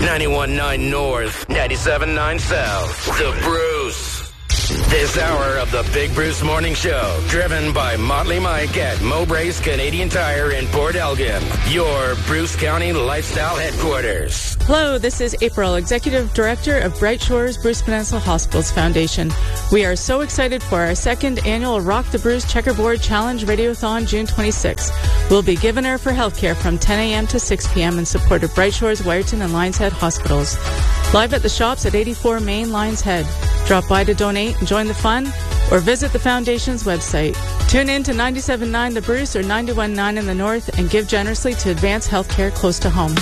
91.9 North, 97.9 South. The Bruce. This hour of the Big Bruce Morning Show, driven by Motley Mike at Mowbray's Canadian Tire in Port Elgin, your Bruce County lifestyle headquarters. Hello, this is April, Executive Director of Bright Shores Bruce Peninsula Hospitals Foundation. We are so excited for our second annual Rock the Bruce Checkerboard Challenge Radiothon June 26th. We'll be giving her for healthcare from 10 a.m. to 6 p.m. in support of Bright Shores, Wyerton, and Lions Head Hospitals. Live at the shops at 84 Main Lions Head. Drop by to donate and join the fun, or visit the Foundation's website. Tune in to 97.9 The Bruce or 91.9 in the North and give generously to advance healthcare close to home.